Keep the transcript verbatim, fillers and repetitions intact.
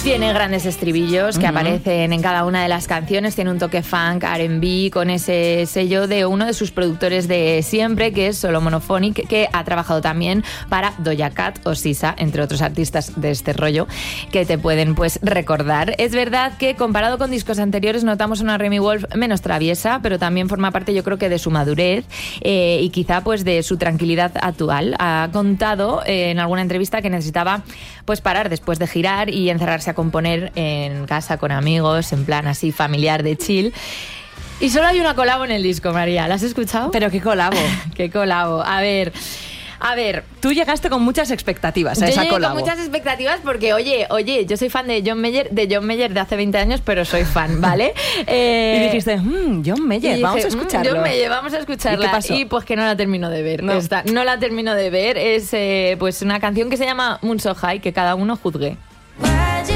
Tiene grandes estribillos que Uh-huh. aparecen en cada una de las canciones. Tiene un toque funk, R and B, con ese sello de uno de sus productores de siempre, que es Solo Monophonic, que ha trabajado también para Doja Cat o Sisa, entre otros artistas de este rollo que te pueden pues recordar. Es verdad que comparado con discos anteriores notamos una Remi Wolf menos traviesa, pero también forma parte, yo creo que de su madurez eh, y quizá pues de su tranquilidad actual. Ha contado eh, en alguna entrevista que necesitaba pues parar después de girar y encerrarse a componer en casa con amigos, en plan así familiar de chill. Y solo hay una colabo en el disco, María. ¿La has escuchado? ¿Pero qué colabo? ¿Qué colabo? A ver... A ver, tú llegaste con muchas expectativas a yo esa llegué colabo. con muchas expectativas porque, oye, oye, yo soy fan de John Mayer, de John Mayer de hace veinte años, pero soy fan, ¿vale? Eh, y dijiste, mmm, John Mayer, dije, vamos a escucharlo. Mm, John Mayer, vamos a escucharla. ¿Y qué pasó? Y pues que no la termino de ver. No, esta, no la termino de ver. Es eh, pues una canción que se llama Moon So High, que cada uno juzgue.